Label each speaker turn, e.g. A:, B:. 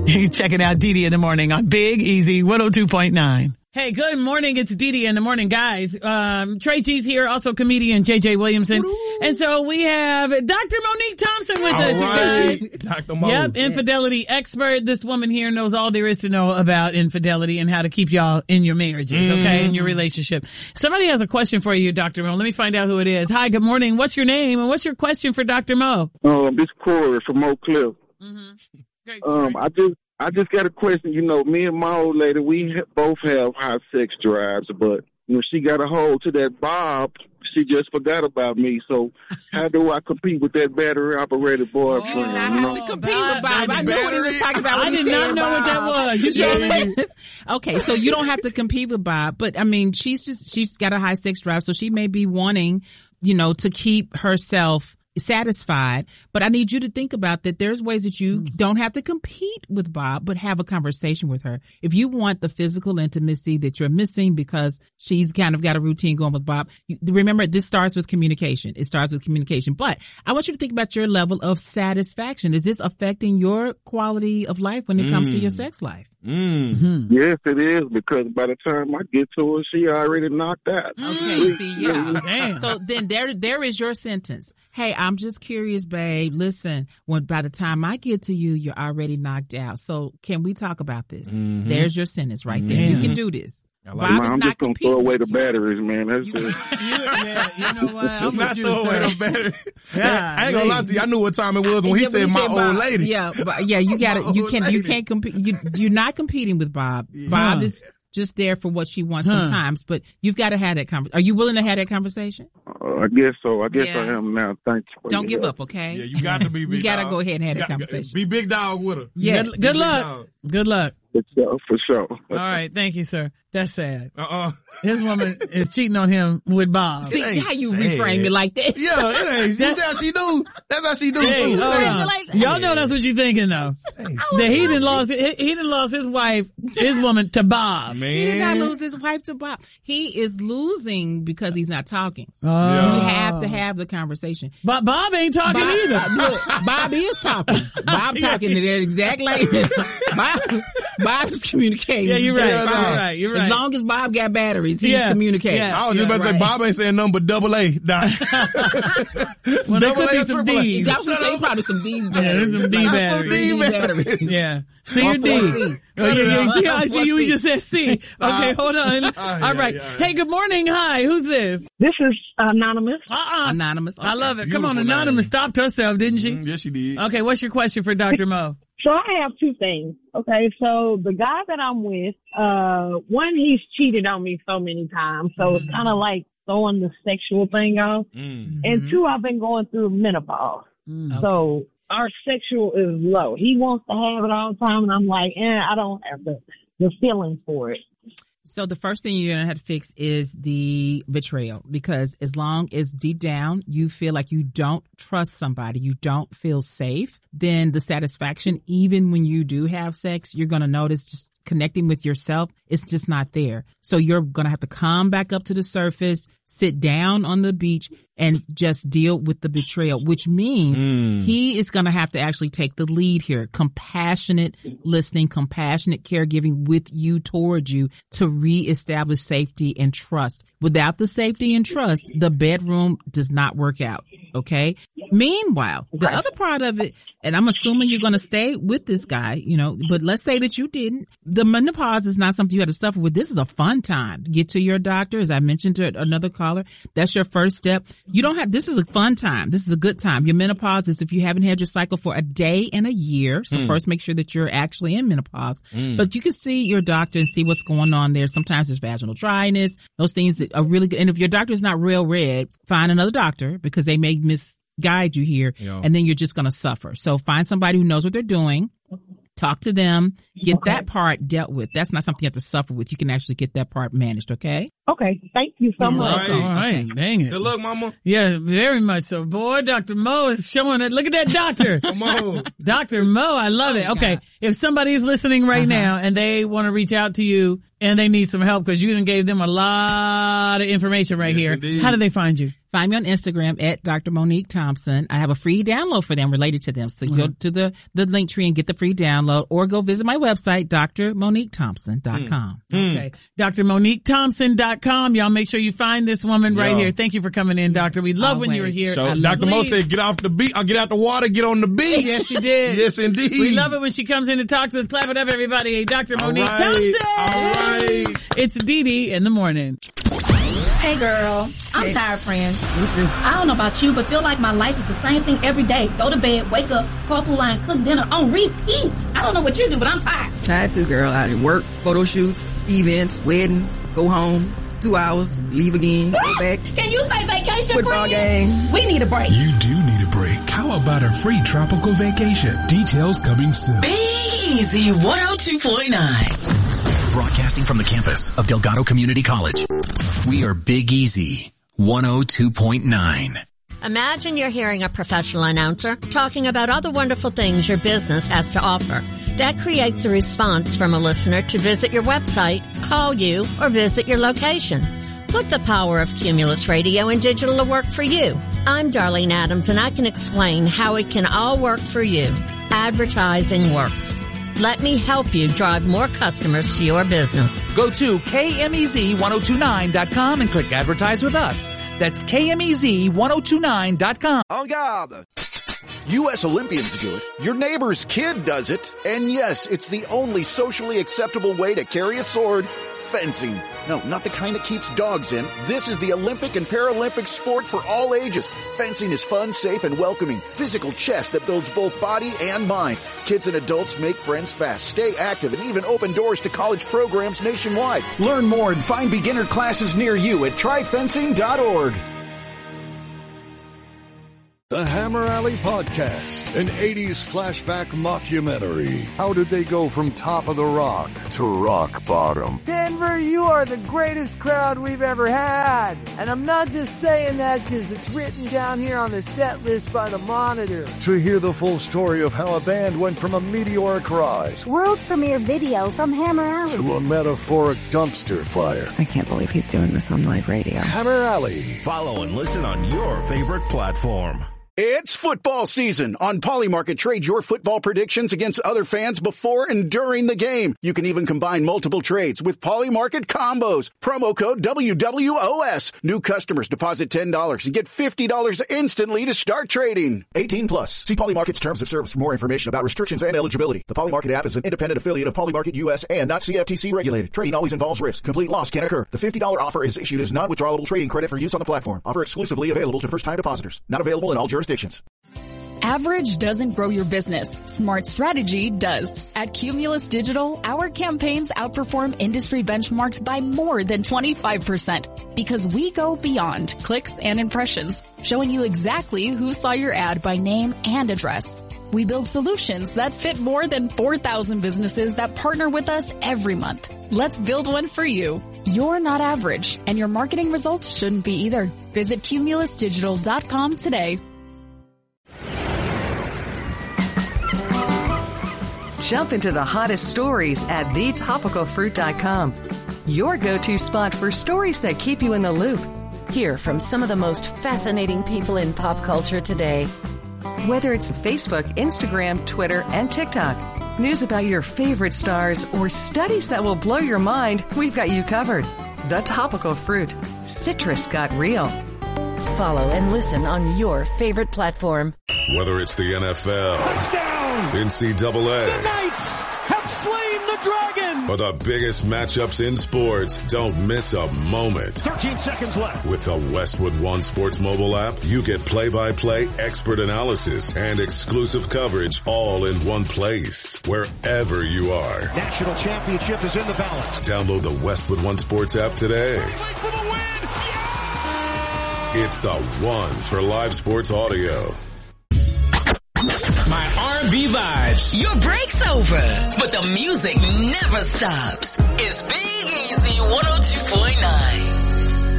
A: You're checking out Dee Dee in the Morning on Big Easy 102.9. Hey, good morning. It's Dee Dee in the Morning, guys. Trey G's here, also comedian JJ Williamson. And so we have Dr. Monique Thompson with us, you guys.
B: Dr. Mo.
A: Yep, infidelity expert. This woman here knows all there is to know about infidelity and how to keep y'all in your marriages, okay, in your relationship. Somebody has a question for you, Dr. Mo. Let me find out who it is. Hi, good morning. What's your name and what's your question for Dr. Mo?
C: This Corey from Oak Cliff.
A: Great, Corey.
C: I just got a question. You know, me and my old lady, we both have high sex drives, but when she got a hold to that Bob, she just forgot about me. So how do I compete with that battery-operated boyfriend?
D: I have to compete with Bob. I knew what he was talking about.
A: I did not know what that was. You sure?
D: Okay, so you don't have to compete with Bob, but I mean, she's got a high sex drive, so she may be wanting, to keep herself satisfied, but I need you to think about that there's ways that you don't have to compete with Bob, but have a conversation with her. If you want the physical intimacy that you're missing because she's kind of got a routine going with Bob, remember this starts with communication. It starts with communication, but I want you to think about your level of satisfaction. Is this affecting your quality of life when it comes to your sex life?
C: Yes, it is, because by the time I get to her, she already knocked out.
D: Okay, see, yeah. So then there is your sentence. Hey, I'm just curious, babe. Listen, by the time I get to you, you're already knocked out. So can we talk about this? There's your sentence right there. You can do this. Bob is
C: I'm
D: not
C: just going to throw away the batteries, man. That's just...
A: You know what? I'm
B: Not throw away the battery.
A: Yeah,
B: I ain't gonna lie to you. I knew what time it was when he said my old lady.
D: Yeah, you got it. You can't compete. You're not competing with Bob. Bob is just there for what she wants sometimes, but you've got to have that conversation. Are you willing to have that conversation?
C: I guess so. I guess I am now. Thanks for
D: Don't give up, okay?
B: Yeah, you got to be big.
D: You got to
B: dog.
D: go ahead and have that conversation.
B: Be big dog with her.
D: Yeah.
A: Good luck. Good luck.
C: For sure.
A: All right. Thank you, sir. That's sad. His woman is cheating on him with Bob.
D: See how you reframe it like that?
B: Yeah, it ain't. That's how she do. That's how she do.
A: Hey, y'all know that's what you're thinking, though. That he done lost his wife, his woman, to Bob.
B: Man.
D: He did not lose his wife to Bob. He is losing because he's not talking. You
A: Yeah.
D: have to have the conversation.
A: But Bob ain't talking either.
D: Look, Bob is talking. Bob talking to that exact language. Bob is communicating.
A: Yeah, you're right.
D: Just fine.
A: You're right.
D: As long as Bob got batteries, he's communicating.
A: Yeah.
B: I was just about to say, Bob ain't saying nothing but double A.
A: Well, there could be some D's.
D: That was say probably some D batteries.
A: Yeah, there's some D batteries.
D: D batteries.
A: Yeah. C or D. See how I see you? We just said C. Okay, hold on. All right. Hey, good morning. Hi. Who's this?
E: This is Anonymous.
D: Anonymous.
A: I love it.
B: Beautiful
A: Come on, Anonymous stopped herself, didn't she?
B: Yes, she did.
A: Okay, what's your question for Dr. Mo?
E: So I have two things. Okay, so the guy that I'm with, one, he's cheated on me so many times, so it's kind of like throwing the sexual thing off. And two, I've been going through menopause. So our sexual is low. He wants to have it all the time, and I'm like, I don't have the feeling for it.
D: So the first thing you're going to have to fix is the betrayal, because as long as deep down you feel like you don't trust somebody, you don't feel safe, then the satisfaction, even when you do have sex, you're going to notice just connecting with yourself, it's just not there. So you're going to have to come back up to the surface, sit down on the beach, and just deal with the betrayal, which means he is going to have to actually take the lead here. Compassionate listening, compassionate caregiving with you, towards you, to reestablish safety and trust. Without the safety and trust, the bedroom does not work out. Okay. Meanwhile, the other part of it, and I'm assuming you're going to stay with this guy, but let's say that you didn't. The menopause is not something you have to suffer with. This is a fun time. Get to your doctor. As I mentioned to another caller, that's your first step. This is a fun time. This is a good time. Your menopause is if you haven't had your cycle for a day and a year. So first make sure that you're actually in menopause. But you can see your doctor and see what's going on there. Sometimes there's vaginal dryness. Those things that are really good. And if your doctor is not real red, find another doctor, because they may misguide you here. And then you're just going to suffer. So find somebody who knows what they're doing. Talk to them. Get that part dealt with. That's not something you have to suffer with. You can actually get that part managed, okay?
E: Okay, thank you so much.
A: All right, dang it.
B: Good luck, mama.
A: Yeah, very much so. Boy, Dr. Mo is showing it. Look at that doctor.
B: Come on.
A: Dr. Mo, I love it. Okay, if somebody's listening right now and they want to reach out to you and they need some help because you done gave them a lot of information right here,
B: indeed.
A: How do they find you?
D: Find me on Instagram at Dr. Monique Thompson. I have a free download for them related to them. So go to the link tree and get the free download, or go visit my website, drmoniquethompson.com.
A: Okay. drmoniquethompson.com. Y'all make sure you find this woman right here. Thank you for coming in, doctor. We love when you were here.
B: So Dr. Mo said, get off the beach. I'll get out the water, get on the beach.
A: Yes, she did.
B: Yes, indeed.
A: We love it when she comes in to talk to us. Clap it up, everybody. Dr. Monique Thompson.
B: All right.
A: It's Dee Dee in the morning.
F: Hey girl, I'm tired, friends. Me too. I don't know about you, but feel like my life is the same thing every day. Go to bed, wake up, carpool line, cook dinner on repeat. I don't know what you do, but I'm tired.
G: Tired too, girl. Out at work, photo shoots, events, weddings, go home, 2 hours, leave again, go back.
F: Can you say vacation,
G: Football game.
F: We need a break.
H: You do need a break. How about a free tropical vacation? Details coming soon.
I: Be Easy 102.9. Broadcasting from the campus of Delgado Community College. We are Big Easy 102.9.
J: Imagine you're hearing a professional announcer talking about all the wonderful things your business has to offer. That creates a response from a listener to visit your website, call you, or visit your location. Put the power of Cumulus Radio and digital to work for you. I'm Darlene Adams, and I can explain how it can all work for you. Advertising works. Let me help you drive more customers to your business.
K: Go to KMEZ1029.com and click Advertise with Us. That's KMEZ1029.com.
L: En garde! U.S. Olympians do it. Your neighbor's kid does it. And yes, it's the only socially acceptable way to carry a sword. Fencing. No, not the kind that keeps dogs in. This is the Olympic and Paralympic sport for all ages. Fencing is fun, safe, and welcoming. Physical chess that builds both body and mind. Kids and adults make friends fast, stay active, and even open doors to college programs nationwide. Learn more and find beginner classes near you at tryfencing.org.
M: The Hammer Alley Podcast, an 80s flashback mockumentary. How did they go from top of the rock to rock bottom?
N: Denver, you are the greatest crowd we've ever had. And I'm not just saying that because it's written down here on the set list by the Monitor.
M: To hear the full story of how a band went from a meteoric rise,
O: world premiere video from Hammer Alley,
M: to a metaphoric dumpster fire.
P: I can't believe he's doing this on live radio.
M: Hammer Alley.
Q: Follow and listen on your favorite platform.
L: It's football season. On Polymarket, trade your football predictions against other fans before and during the game. You can even combine multiple trades with Polymarket combos. Promo code WWOS. New customers deposit $10 and get $50 instantly to start trading. 18 plus. See Polymarket's terms of service for more information about restrictions and eligibility. The Polymarket app is an independent affiliate of Polymarket US and not CFTC regulated. Trading always involves risk. Complete loss can occur. The $50 offer is issued as non-withdrawable trading credit for use on the platform. Offer exclusively available to first-time depositors. Not available in all jurisdictions.
R: Average doesn't grow your business. Smart strategy does. At Cumulus Digital, our campaigns outperform industry benchmarks by more than 25% because we go beyond clicks and impressions, showing you exactly who saw your ad by name and address. We build solutions that fit more than 4,000 businesses that partner with us every month. Let's build one for you. You're not average, and your marketing results shouldn't be either. Visit cumulusdigital.com today.
S: Jump into the hottest stories at thetopicalfruit.com. Your go-to spot for stories that keep you in the loop.
T: Hear from some of the most fascinating people in pop culture today.
S: Whether it's Facebook, Instagram, Twitter, and TikTok, news about your favorite stars, or studies that will blow your mind, we've got you covered. The Topical Fruit. Citrus got real.
T: Follow and listen on your favorite platform.
U: Whether it's the NFL,
V: touchdown,
U: NCAA,
V: the Knights have slain the dragon,
U: or the biggest matchups in sports, don't miss a moment.
V: 13 seconds left.
U: With the Westwood One Sports mobile app, you get play-by-play expert analysis and exclusive coverage all in one place, wherever you are.
V: National championship is in the balance.
U: Download the Westwood One Sports app today.
V: For the win.
U: It's the one for live sports audio.
I: My R&B vibes. Your break's over, but the music never stops. It's Big Easy 102.9.